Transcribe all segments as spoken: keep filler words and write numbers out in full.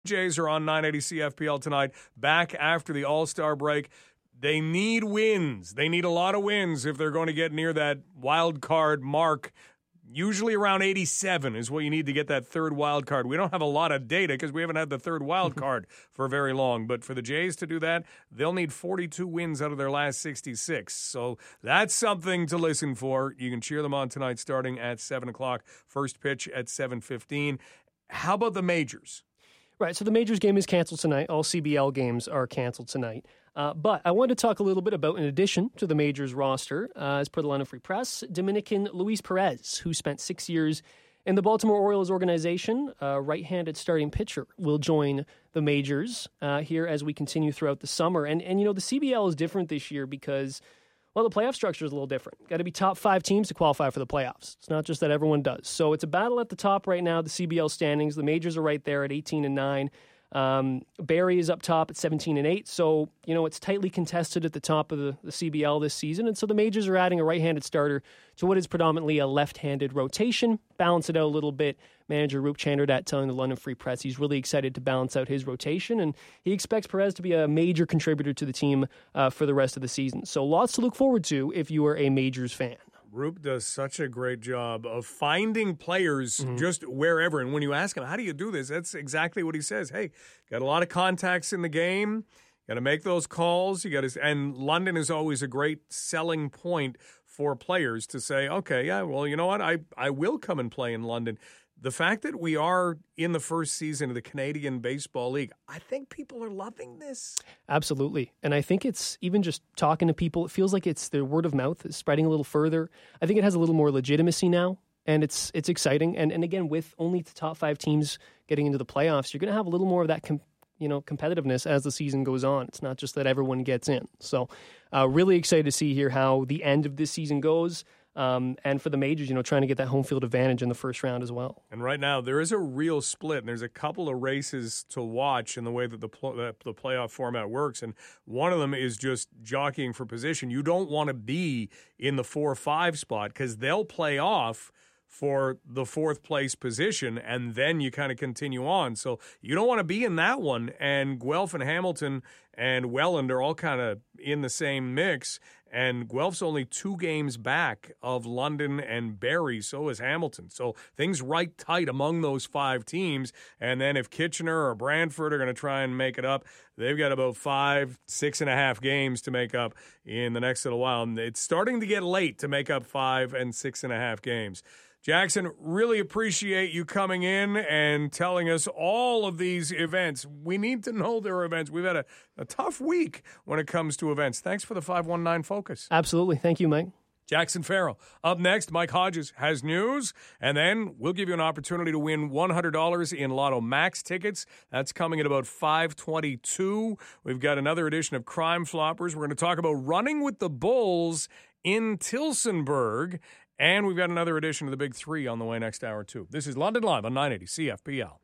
Jays are on nine eighty C F P L tonight, back after the All-Star break. They need wins. They need a lot of wins if they're going to get near that wild card mark. Usually around eighty-seven is what you need to get that third wild card. We don't have a lot of data because we haven't had the third wild card for very long. But for the Jays to do that, they'll need forty-two wins out of their last sixty-six. So that's something to listen for. You can cheer them on tonight starting at seven o'clock. First pitch at seven fifteen. How about the majors? Right, so the majors game is canceled tonight. All C B L games are canceled tonight. Uh, but I wanted to talk a little bit about, in addition to the majors roster, uh, as per the London Free Press, Dominican Luis Perez, who spent six years in the Baltimore Orioles organization, uh, right-handed starting pitcher, will join the majors uh, here as we continue throughout the summer. And, and, you know, the C B L is different this year because, well, the playoff structure is a little different. Got to be top five teams to qualify for the playoffs. It's not just that everyone does. So it's a battle at the top right now, the C B L standings. The majors are right there at eighteen and nine. Um, Barrie is up top at seventeen and eight. So, you know, it's tightly contested at the top of the, the C B L this season. And so the majors are adding a right-handed starter to what is predominantly a left-handed rotation. Balance it out a little bit. Manager Roop Chanderdat telling the London Free Press he's really excited to balance out his rotation, and he expects Perez to be a major contributor to the team uh, for the rest of the season. So lots to look forward to if you are a majors fan. Roop does such a great job of finding players mm-hmm. just wherever. And when you ask him, how do you do this? That's exactly what he says. Hey, got a lot of contacts in the game. Got to make those calls. You got to, and London is always a great selling point for players to say, okay, yeah, well, you know what? I, I will come and play in London. The fact that we are in the first season of the Canadian Baseball League, I think people are loving this. Absolutely. And I think it's even just talking to people, it feels like it's their word of mouth is spreading a little further. I think it has a little more legitimacy now, and it's it's exciting. And and again, with only the top five teams getting into the playoffs, you're going to have a little more of that com- you know, competitiveness as the season goes on. It's not just that everyone gets in. So uh, really excited to see here how the end of this season goes. Um, and for the majors, you know, trying to get that home field advantage in the first round as well. And right now, there is a real split, and there's a couple of races to watch in the way that the pl- that the playoff format works. And one of them is just jockeying for position. You don't want to be in the four or five spot because they'll play off for the fourth place position, and then you kind of continue on. So you don't want to be in that one. And Guelph and Hamilton and Welland are all kind of in the same mix. And Guelph's only two games back of London and Barrie, so is Hamilton. So things right tight among those five teams. And then if Kitchener or Brantford are going to try and make it up, they've got about five, six and a half games to make up in the next little while. And it's starting to get late to make up five and six and a half games. Jackson, really appreciate you coming in and telling us all of these events. We need to know their events. We've had a, a tough week when it comes to events. Thanks for the five one nine Focus. Absolutely. Thank you, Mike. Jackson Farrell. Up next, Mike Hodges has news, and then we'll give you an opportunity to win one hundred dollars in Lotto Max tickets. That's coming at about five twenty-two. We've got another edition of Crime Floppers. We're going to talk about running with the Bulls in Tillsonburg. And we've got another edition of the Big Three on the way next hour, too. This is London Live on nine eighty C F P L.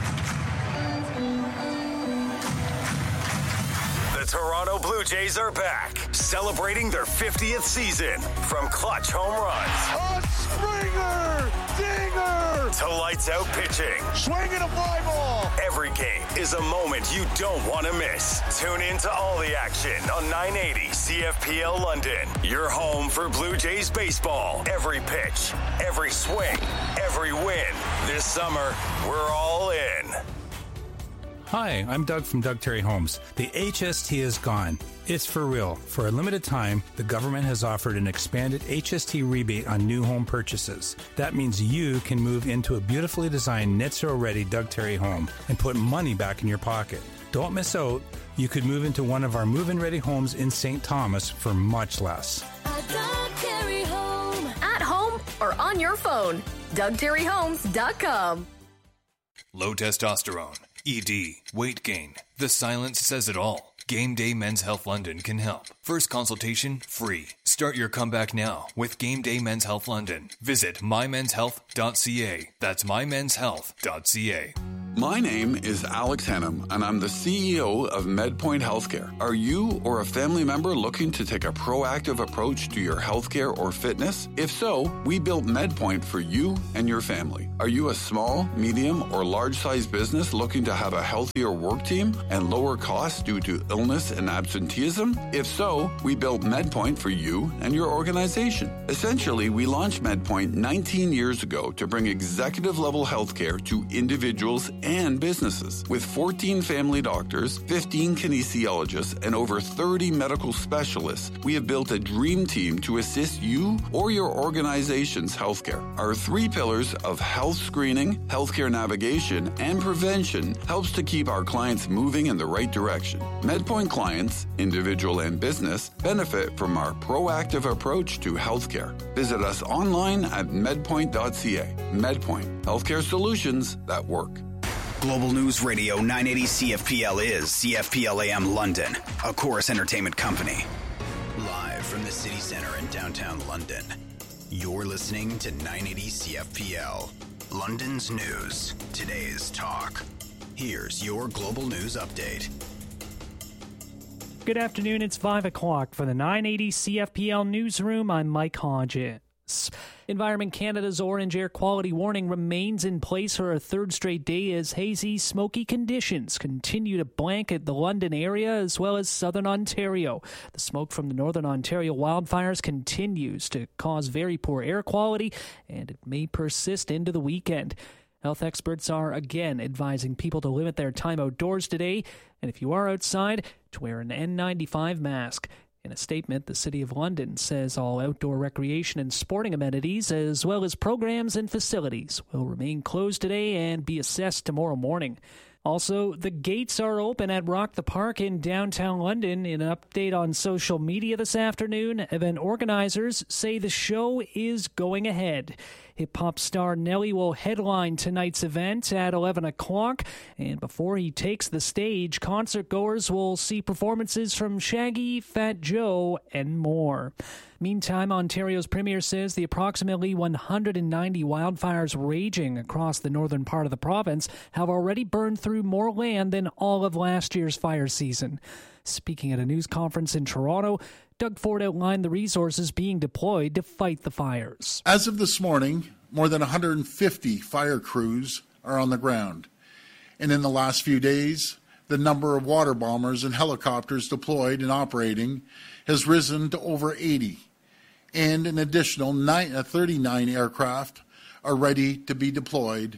The Toronto Blue Jays are back, celebrating their fiftieth season. From clutch home runs. A Springer! Dinger! To lights out pitching. Swinging a fly ball! Every game is a moment you don't want to miss. Tune in to all the action on nine eighty C F P L London. Your home for Blue Jays baseball. Every pitch, every swing, every win. This summer, we're all in. Hi, I'm Doug from Doug Terry Homes. The H S T is gone. It's for real. For a limited time, the government has offered an expanded H S T rebate on new home purchases. That means you can move into a beautifully designed net zero ready Doug Terry home and put money back in your pocket. Don't miss out. You could move into one of our move-in ready homes in Saint Thomas for much less. A Doug Terry home. At home or on your phone. Doug Terry Homes dot com. Low testosterone, E D, weight gain. The silence says it all. Game Day Men's Health London can help. First consultation free. Start your comeback now with Game Day Men's Health London. Visit my men's health dot c a. That's my men's health dot c a. My name is Alex Hennum, and I'm the C E O of MedPoint Healthcare. Are you or a family member looking to take a proactive approach to your healthcare or fitness? If so, we built MedPoint for you and your family. Are you a small, medium, or large-sized business looking to have a healthier work team and lower costs due to illness and absenteeism? If so, we built MedPoint for you and your organization. Essentially, we launched MedPoint nineteen years ago to bring executive-level healthcare to individuals and businesses. With fourteen family doctors, fifteen kinesiologists, and over thirty medical specialists, we have built a dream team to assist you or your organization's healthcare. Our three pillars of health screening, healthcare navigation, and prevention helps to keep our clients moving in the right direction. MedPoint clients, individual and business, benefit from our proactive approach to healthcare. Visit us online at medpoint dot c a. MedPoint, healthcare solutions that work. Global News Radio nine eighty C F P L is C F P L A M London, a Chorus Entertainment company. Live from the city center in downtown London, you're listening to nine eighty C F P L, London's news, today's talk. Here's your Global News Update. Good afternoon, it's five o'clock for the nine eighty C F P L Newsroom. I'm Mike Hodges. Environment Canada's orange air quality warning remains in place for a third straight day as hazy, smoky conditions continue to blanket the London area as well as southern Ontario. The smoke from the northern Ontario wildfires continues to cause very poor air quality, and it may persist into the weekend. Health experts are again advising people to limit their time outdoors today, and if you are outside, to wear an N ninety-five mask. In a statement, the City of London says all outdoor recreation and sporting amenities, as well as programs and facilities, will remain closed today and be assessed tomorrow morning. Also, the gates are open at Rock the Park in downtown London. In an update on social media this afternoon, event organizers say the show is going ahead. Hip-hop star Nelly will headline tonight's event at eleven o'clock, and before he takes the stage, concert-goers will see performances from Shaggy, Fat Joe, and more. Meantime, Ontario's premier says the approximately one hundred ninety wildfires raging across the northern part of the province have already burned through more land than all of last year's fire season. Speaking at a news conference in Toronto, Doug Ford outlined the resources being deployed to fight the fires. As of this morning, more than one hundred fifty fire crews are on the ground. And in the last few days, the number of water bombers and helicopters deployed and operating has risen to over eighty. And an additional thirty-nine aircraft are ready to be deployed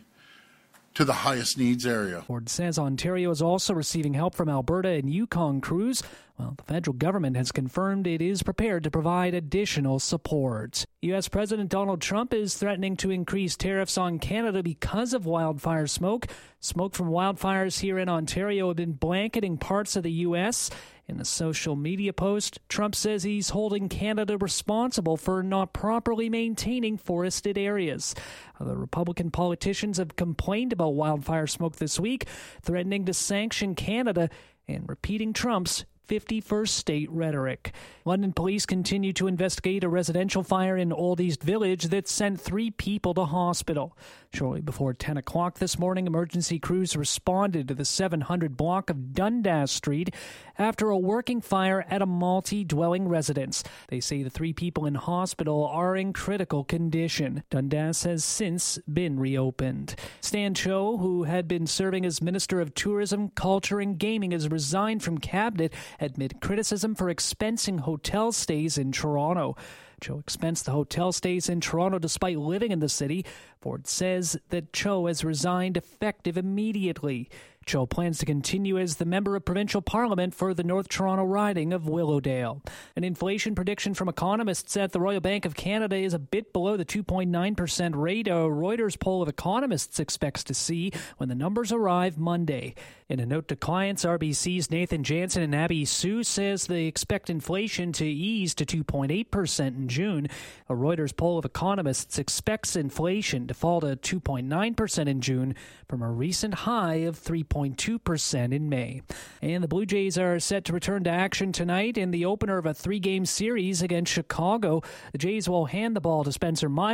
to the highest needs area. Ford says Ontario is also receiving help from Alberta and Yukon crews, while the federal government has confirmed it is prepared to provide additional support. U S President Donald Trump is threatening to increase tariffs on Canada because of wildfire smoke. Smoke from wildfires here in Ontario have been blanketing parts of the U S In a social media post, Trump says he's holding Canada responsible for not properly maintaining forested areas. Other Republican politicians have complained about wildfire smoke this week, threatening to sanction Canada and repeating Trump's fifty-first state rhetoric. London police continue to investigate a residential fire in Old East Village that sent three people to hospital. Shortly before ten o'clock this morning, emergency crews responded to the seven hundred block of Dundas Street after a working fire at a multi-dwelling residence. They say the three people in hospital are in critical condition. Dundas has since been reopened. Stan Cho, who had been serving as Minister of Tourism, Culture and Gaming, has resigned from cabinet amid criticism for expensing hotel stays in Toronto. Cho expensed the hotel stays in Toronto despite living in the city. Ford says that Cho has resigned effective immediately. Cho plans to continue as the member of provincial parliament for the North Toronto riding of Willowdale. An inflation prediction from economists at the Royal Bank of Canada is a bit below the two point nine percent rate a Reuters poll of economists expects to see when the numbers arrive Monday. In a note to clients, R B C's Nathan Jansen and Abby Sue says they expect inflation to ease to two point eight percent in June. A Reuters poll of economists expects inflation to fall to two point nine percent in June from a recent high of three point two percent in May. And the Blue Jays are set to return to action tonight in the opener of a three-game series against Chicago. The Jays will hand the ball to Spencer Miles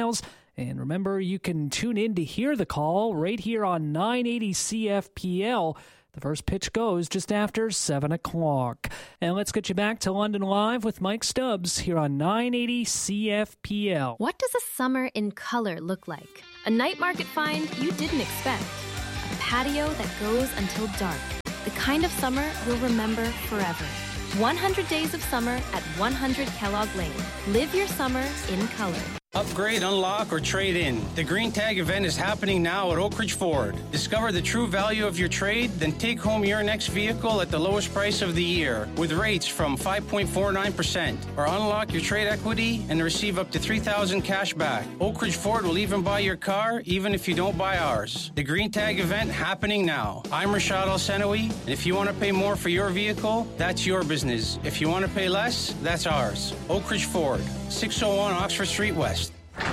And remember, you can tune in to hear the call right here on nine eighty C F P L. The first pitch goes just after seven o'clock. And let's get you back to London Live with Mike Stubbs here on nine eighty C F P L. What does a summer in color look like? A night market find you didn't expect. A patio that goes until dark. The kind of summer you'll remember forever. one hundred days of summer at one hundred Kellogg Lane. Live your summer in color. Upgrade, unlock, or trade in. The Green Tag event is happening now at Oak Ridge Ford. Discover the true value of your trade, then take home your next vehicle at the lowest price of the year with rates from five point four nine percent. Or unlock your trade equity and receive up to three thousand dollars cash back. Oak Ridge Ford will even buy your car, even if you don't buy ours. The Green Tag event happening now. I'm Rashad El-Senawi, and if you want to pay more for your vehicle, that's your business. If you want to pay less, that's ours. Oak Ridge Ford, six oh one Oxford Street West.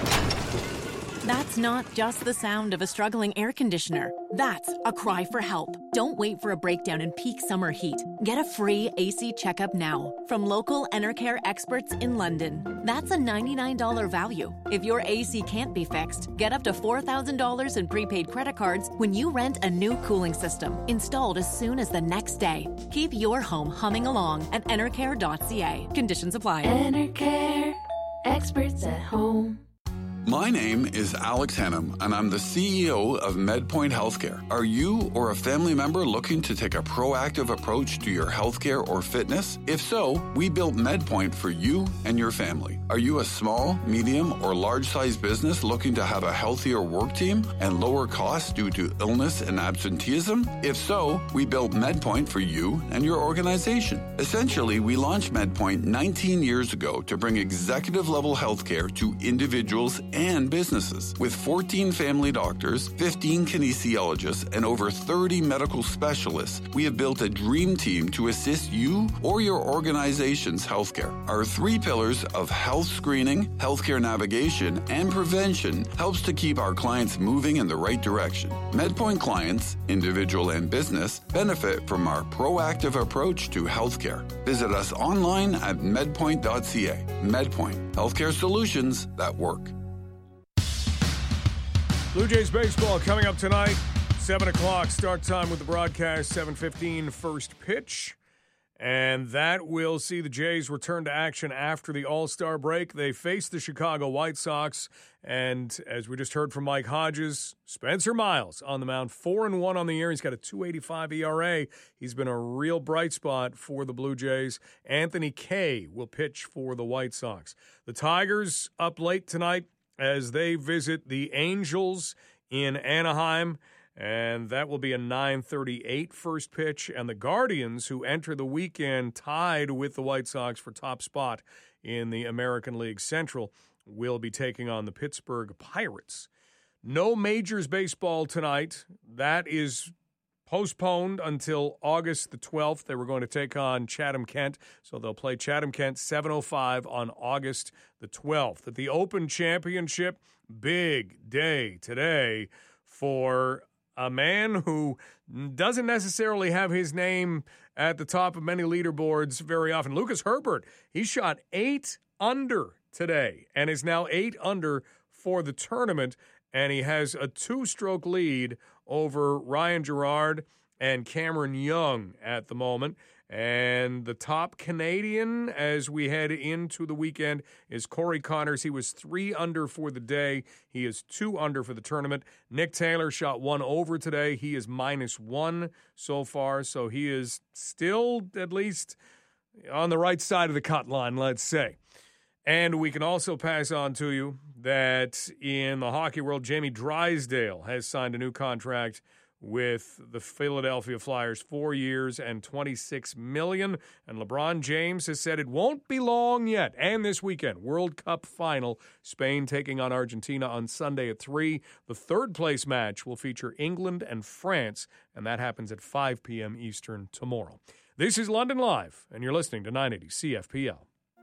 That's not just the sound of a struggling air conditioner. That's a cry for help. Don't wait for a breakdown in peak summer heat. Get a free A C checkup now from local Enercare experts in London. That's a ninety-nine dollars value. If your A C can't be fixed, get up to four thousand dollars in prepaid credit cards when you rent a new cooling system, installed as soon as the next day. Keep your home humming along at enercare dot c a. Conditions apply. Enercare, experts at home. My name is Alex Hannum, and I'm the C E O of MedPoint Healthcare. Are you or a family member looking to take a proactive approach to your healthcare or fitness? If so, we built MedPoint for you and your family. Are you a small, medium, or large-sized business looking to have a healthier work team and lower costs due to illness and absenteeism? If so, we built MedPoint for you and your organization. Essentially, we launched MedPoint nineteen years ago to bring executive-level healthcare to individuals and businesses. With fourteen family doctors, fifteen kinesiologists, and over thirty medical specialists, we have built a dream team to assist you or your organization's healthcare. Our three pillars of health screening, healthcare navigation, and prevention helps to keep our clients moving in the right direction. MedPoint clients, individual and business, benefit from our proactive approach to healthcare. Visit us online at medpoint dot c a. MedPoint, healthcare solutions that work. Blue Jays baseball coming up tonight, seven o'clock start time with the broadcast, seven fifteen first pitch. And that will see the Jays return to action after the All-Star break. They face the Chicago White Sox. And as we just heard from Mike Hodges, Spencer Miles on the mound, four and one on the year. He's got a two eighty-five E R A. He's been a real bright spot for the Blue Jays. Anthony Kay will pitch for the White Sox. The Tigers up late tonight as they visit the Angels in Anaheim. And that will be a nine thirty-eight first pitch. And the Guardians, who enter the weekend tied with the White Sox for top spot in the American League Central, will be taking on the Pittsburgh Pirates. No Majors baseball tonight. That is postponed until August the twelfth. They were going to take on Chatham-Kent, so they'll play Chatham-Kent seven oh five on August the twelfth. At the Open Championship, big day today for a man who doesn't necessarily have his name at the top of many leaderboards very often. Lucas Herbert, he shot eight under today and is now eight under for the tournament, and he has a two-stroke lead over Ryan Gerard and Cameron Young at the moment. And the top Canadian as we head into the weekend is Corey Connors. He was three under for the day. He is two under for the tournament. Nick Taylor shot one over today. He is minus one so far, so he is still at least on the right side of the cut line, let's say. And we can also pass on to you that in the hockey world, Jamie Drysdale has signed a new contract with the Philadelphia Flyers, four years and twenty-six million dollars. And LeBron James has said it won't be long yet. And this weekend, World Cup final, Spain taking on Argentina on Sunday at three. The third place match will feature England and France, and that happens at five p.m. Eastern tomorrow. This is London Live, and you're listening to nine eighty C F P L.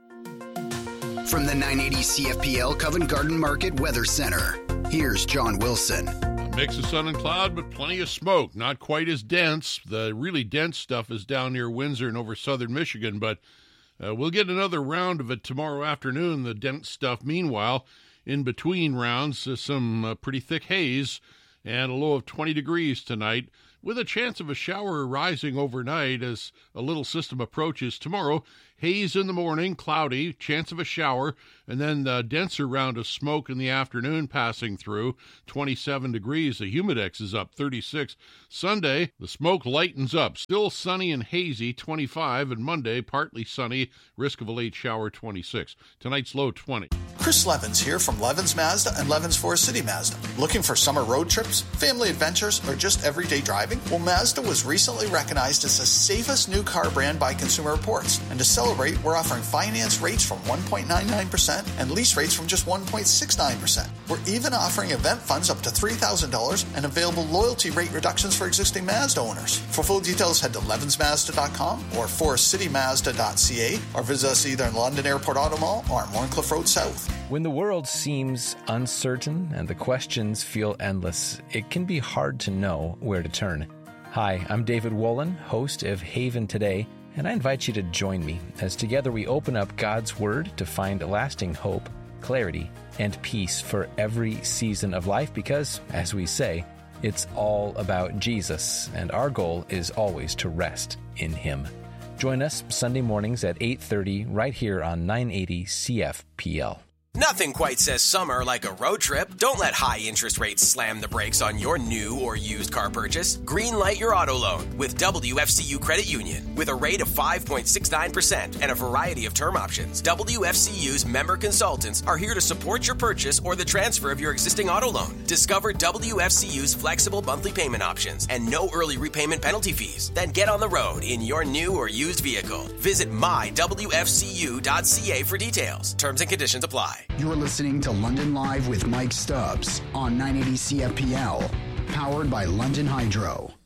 From the nine eighty C F P L Covent Garden Market Weather Center, here's John Wilson. Mix of sun and cloud, but plenty of smoke. Not quite as dense. The really dense stuff is down near Windsor and over southern Michigan, but uh, we'll get another round of it tomorrow afternoon, the dense stuff. Meanwhile, in between rounds, uh, some uh, pretty thick haze and a low of twenty degrees tonight, with a chance of a shower rising overnight as a little system approaches tomorrow. Haze in the morning, cloudy, chance of a shower, and then the denser round of smoke in the afternoon passing through, twenty-seven degrees. The humidex is up, thirty-six. Sunday, the smoke lightens up, still sunny and hazy, twenty-five, and Monday, partly sunny, risk of a late shower, twenty-six. Tonight's low, twenty. Chris Levins here from Levins Mazda and Levins Forest City Mazda. Looking for summer road trips, family adventures, or just everyday driving? Well, Mazda was recently recognized as the safest new car brand by Consumer Reports. And to celebrate, we're offering finance rates from one point nine nine percent and lease rates from just one point six nine percent. We're even offering event funds up to three thousand dollars and available loyalty rate reductions for existing Mazda owners. For full details, head to levins mazda dot com or forest city mazda dot c a or visit us either in London Airport Auto Mall or on Warncliffe Road South. When the world seems uncertain and the questions feel endless, it can be hard to know where to turn. Hi, I'm David Wolin, host of Haven Today, and I invite you to join me as together we open up God's Word to find lasting hope, clarity, and peace for every season of life because, as we say, it's all about Jesus, and our goal is always to rest in Him. Join us Sunday mornings at eight thirty right here on nine eighty C F P L. Nothing quite says summer like a road trip. Don't let high interest rates slam the brakes on your new or used car purchase. Greenlight your auto loan with W F C U Credit Union. With a rate of five point six nine percent and a variety of term options, W F C U's member consultants are here to support your purchase or the transfer of your existing auto loan. Discover W F C U's flexible monthly payment options and no early repayment penalty fees. Then get on the road in your new or used vehicle. Visit my w f c u dot c a for details. Terms and conditions apply. You're listening to London Live with Mike Stubbs on nine eighty C F P L, powered by London Hydro.